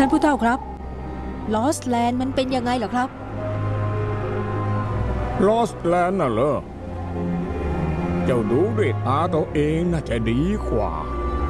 ท่านผู้เฒ่าครับลอสแลนด์มันเป็นยังไงเหรอครับลอสแลนด์น่ะเหรอเจ้าดูด้วยตาตัวเองน่าจะดีกว่า